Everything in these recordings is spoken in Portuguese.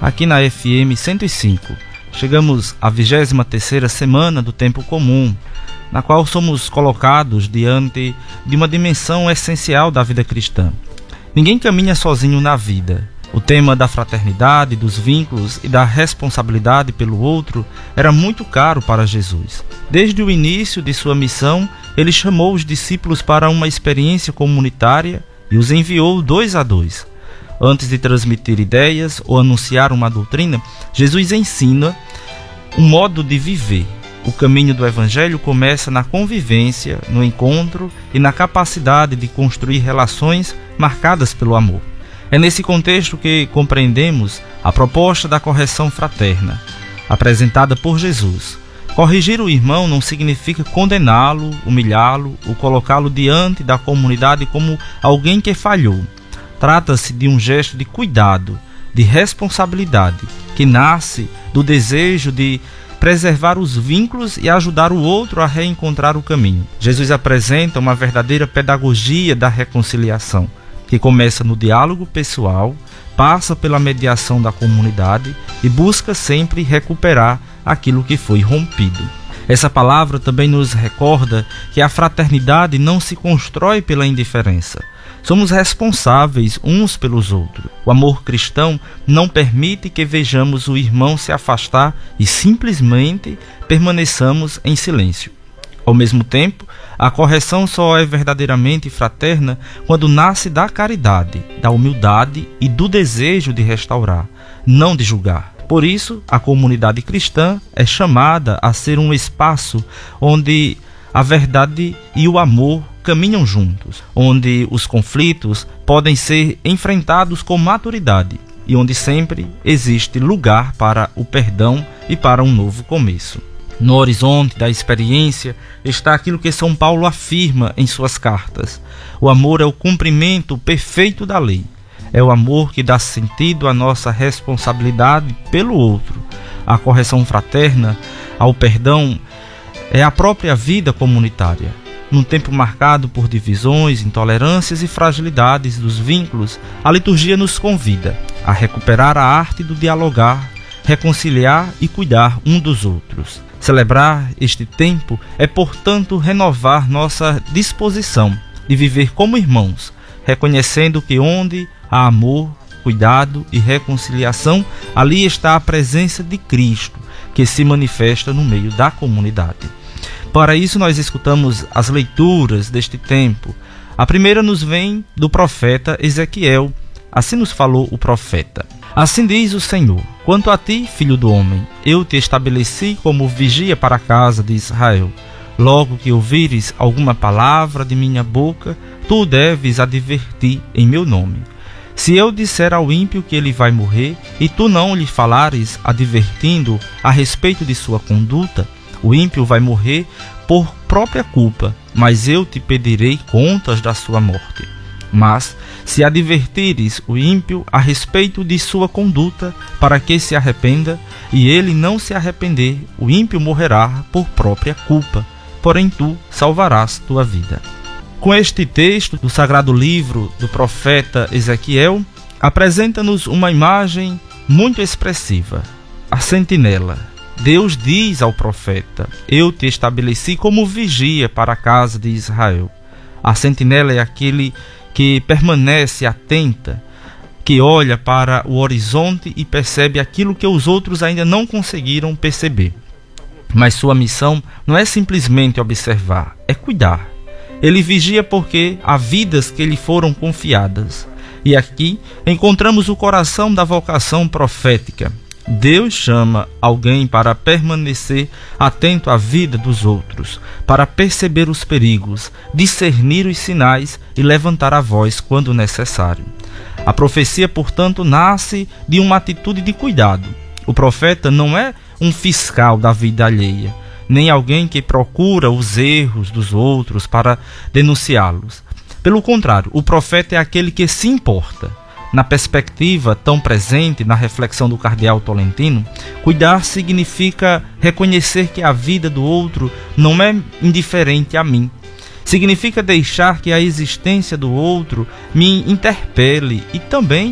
aqui na FM 105. Chegamos à 23ª semana do Tempo Comum, na qual somos colocados diante de uma dimensão essencial da vida cristã. Ninguém caminha sozinho na vida. O tema da fraternidade, dos vínculos e da responsabilidade pelo outro era muito caro para Jesus. Desde o início de sua missão, ele chamou os discípulos para uma experiência comunitária e os enviou 2 a 2. Antes de transmitir ideias ou anunciar uma doutrina, Jesus ensina um modo de viver. O caminho do Evangelho começa na convivência, no encontro e na capacidade de construir relações marcadas pelo amor. É nesse contexto que compreendemos a proposta da correção fraterna, apresentada por Jesus. Corrigir o irmão não significa condená-lo, humilhá-lo ou colocá-lo diante da comunidade como alguém que falhou. Trata-se de um gesto de cuidado, de responsabilidade, que nasce do desejo de preservar os vínculos e ajudar o outro a reencontrar o caminho. Jesus apresenta uma verdadeira pedagogia da reconciliação, que começa no diálogo pessoal, passa pela mediação da comunidade e busca sempre recuperar aquilo que foi rompido. Essa palavra também nos recorda que a fraternidade não se constrói pela indiferença. Somos responsáveis uns pelos outros. O amor cristão não permite que vejamos o irmão se afastar e simplesmente permaneçamos em silêncio. Ao mesmo tempo, a correção só é verdadeiramente fraterna quando nasce da caridade, da humildade e do desejo de restaurar, não de julgar. Por isso, a comunidade cristã é chamada a ser um espaço onde a verdade e o amor caminham juntos, onde os conflitos podem ser enfrentados com maturidade e onde sempre existe lugar para o perdão e para um novo começo. No horizonte da experiência está aquilo que São Paulo afirma em suas cartas. O amor é o cumprimento perfeito da lei. É o amor que dá sentido à nossa responsabilidade pelo outro. A correção fraterna, ao perdão, é a própria vida comunitária. Num tempo marcado por divisões, intolerâncias e fragilidades dos vínculos, a liturgia nos convida a recuperar a arte do dialogar, reconciliar e cuidar um dos outros. Celebrar este tempo é, portanto, renovar nossa disposição de viver como irmãos, reconhecendo que onde há amor, cuidado e reconciliação, ali está a presença de Cristo, que se manifesta no meio da comunidade. Para isso nós escutamos as leituras deste tempo. A primeira nos vem do profeta Ezequiel. Assim nos falou o profeta. Assim diz o Senhor: quanto a ti, filho do homem, eu te estabeleci como vigia para a casa de Israel. Logo que ouvires alguma palavra de minha boca, tu deves advertir em meu nome. Se eu disser ao ímpio que ele vai morrer, e tu não lhe falares advertindo a respeito de sua conduta, o ímpio vai morrer por própria culpa, mas eu te pedirei contas da sua morte. Mas, se advertires o ímpio a respeito de sua conduta, para que se arrependa, e ele não se arrepender, o ímpio morrerá por própria culpa, porém tu salvarás tua vida. Com este texto do sagrado livro do profeta Ezequiel, apresenta-nos uma imagem muito expressiva: a sentinela. Deus diz ao profeta: eu te estabeleci como vigia para a casa de Israel. A sentinela é aquele que permanece atenta, que olha para o horizonte e percebe aquilo que os outros ainda não conseguiram perceber. Mas sua missão não é simplesmente observar, é cuidar. Ele vigia porque há vidas que lhe foram confiadas. E aqui encontramos o coração da vocação profética. Deus chama alguém para permanecer atento à vida dos outros, para perceber os perigos, discernir os sinais e levantar a voz quando necessário. A profecia, portanto, nasce de uma atitude de cuidado. O profeta não é um fiscal da vida alheia, nem alguém que procura os erros dos outros para denunciá-los. Pelo contrário, o profeta é aquele que se importa. Na perspectiva tão presente na reflexão do cardeal Tolentino, cuidar significa reconhecer que a vida do outro não é indiferente a mim. Significa deixar que a existência do outro me interpele e também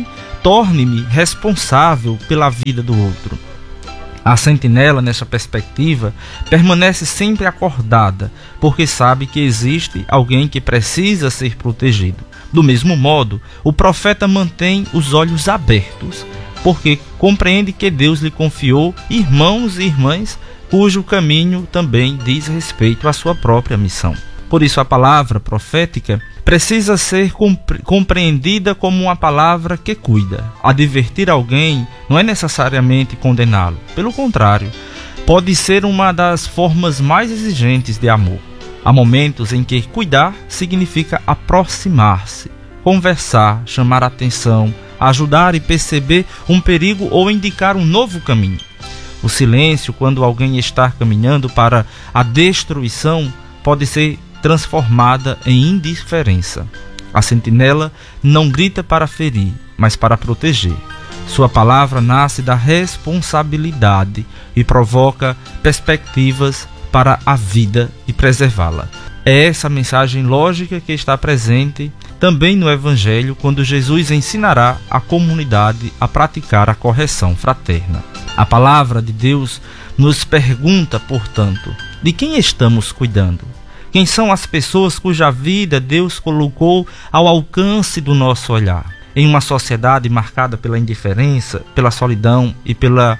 torne-me responsável pela vida do outro. A sentinela, nessa perspectiva, permanece sempre acordada, porque sabe que existe alguém que precisa ser protegido. Do mesmo modo, o profeta mantém os olhos abertos, porque compreende que Deus lhe confiou irmãos e irmãs cujo caminho também diz respeito à sua própria missão. Por isso, a palavra profética precisa ser compreendida como uma palavra que cuida. Advertir alguém não é necessariamente condená-lo. Pelo contrário, pode ser uma das formas mais exigentes de amor. Há momentos em que cuidar significa aproximar-se, conversar, chamar a atenção, ajudar e perceber um perigo ou indicar um novo caminho. O silêncio, quando alguém está caminhando para a destruição, pode ser transformada em indiferença. A sentinela não grita para ferir, mas para proteger. Sua palavra nasce da responsabilidade e provoca perspectivas para a vida e preservá-la. É essa mensagem lógica que está presente também no Evangelho, quando Jesus ensinará a comunidade a praticar a correção fraterna. A palavra de Deus nos pergunta, portanto, de quem estamos cuidando? Quem são as pessoas cuja vida Deus colocou ao alcance do nosso olhar? Em uma sociedade marcada pela indiferença, pela solidão e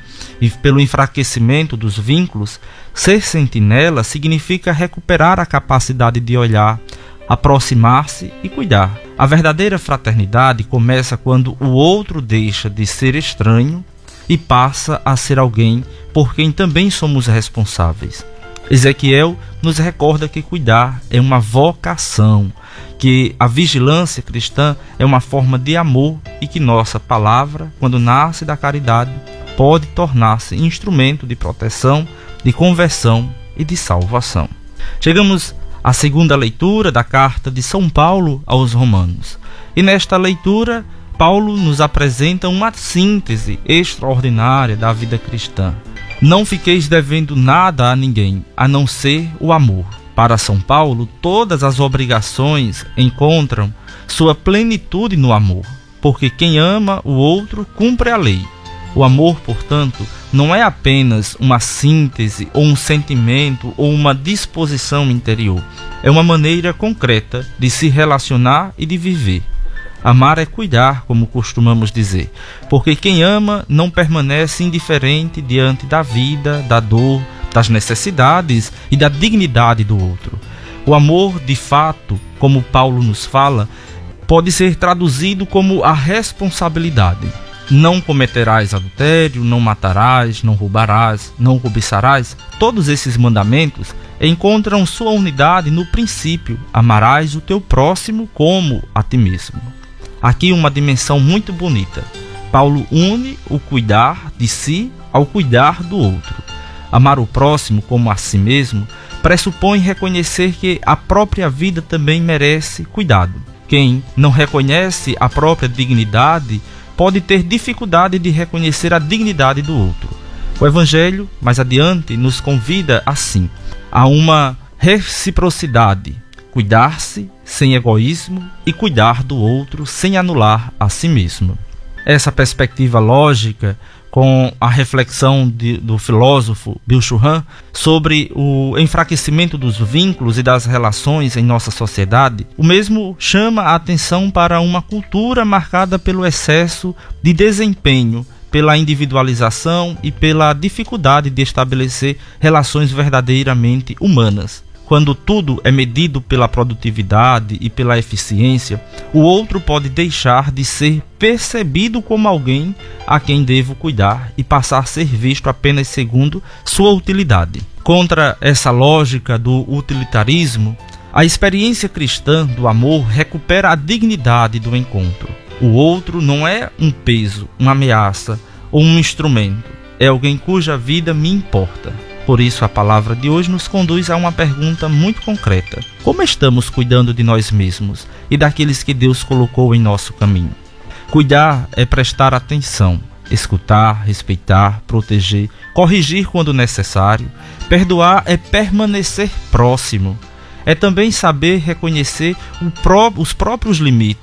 pelo enfraquecimento dos vínculos, ser sentinela significa recuperar a capacidade de olhar, aproximar-se e cuidar. A verdadeira fraternidade começa quando o outro deixa de ser estranho e passa a ser alguém por quem também somos responsáveis. Ezequiel nos recorda que cuidar é uma vocação, que a vigilância cristã é uma forma de amor e que nossa palavra, quando nasce da caridade, pode tornar-se instrumento de proteção, de conversão e de salvação. Chegamos à segunda leitura da carta de São Paulo aos Romanos. E nesta leitura, Paulo nos apresenta uma síntese extraordinária da vida cristã. Não fiqueis devendo nada a ninguém, a não ser o amor. Para São Paulo, todas as obrigações encontram sua plenitude no amor, porque quem ama o outro cumpre a lei. O amor, portanto, não é apenas uma síntese ou um sentimento ou uma disposição interior. É uma maneira concreta de se relacionar e de viver. Amar é cuidar, como costumamos dizer, porque quem ama não permanece indiferente diante da vida, da dor, das necessidades e da dignidade do outro. O amor, de fato, como Paulo nos fala, pode ser traduzido como a responsabilidade. Não cometerás adultério, não matarás, não roubarás, não cobiçarás. Todos esses mandamentos encontram sua unidade no princípio: amarás o teu próximo como a ti mesmo. Aqui uma dimensão muito bonita. Paulo une o cuidar de si ao cuidar do outro. Amar o próximo como a si mesmo pressupõe reconhecer que a própria vida também merece cuidado. Quem não reconhece a própria dignidade pode ter dificuldade de reconhecer a dignidade do outro. O Evangelho, mais adiante, nos convida assim a uma reciprocidade: cuidar-se sem egoísmo e cuidar do outro sem anular a si mesmo. Essa perspectiva lógica, com a reflexão do filósofo Byung-Chul Han sobre o enfraquecimento dos vínculos e das relações em nossa sociedade, o mesmo chama a atenção para uma cultura marcada pelo excesso de desempenho, pela individualização e pela dificuldade de estabelecer relações verdadeiramente humanas. Quando tudo é medido pela produtividade e pela eficiência, o outro pode deixar de ser percebido como alguém a quem devo cuidar e passar a ser visto apenas segundo sua utilidade. Contra essa lógica do utilitarismo, a experiência cristã do amor recupera a dignidade do encontro. O outro não é um peso, uma ameaça ou um instrumento. É alguém cuja vida me importa. Por isso, a palavra de hoje nos conduz a uma pergunta muito concreta: como estamos cuidando de nós mesmos e daqueles que Deus colocou em nosso caminho? Cuidar é prestar atenção, escutar, respeitar, proteger, corrigir quando necessário. Perdoar é permanecer próximo. É também saber reconhecer os próprios limites,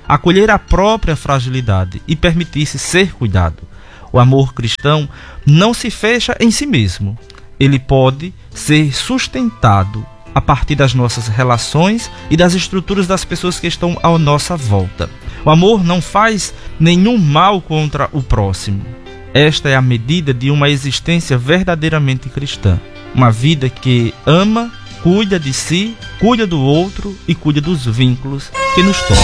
acolher a própria fragilidade e permitir-se ser cuidado. O amor cristão não se fecha em si mesmo. Ele pode ser sustentado a partir das nossas relações e das estruturas das pessoas que estão à nossa volta. O amor não faz nenhum mal contra o próximo. Esta é a medida de uma existência verdadeiramente cristã. Uma vida que ama, cuida de si, cuida do outro e cuida dos vínculos que nos tocam.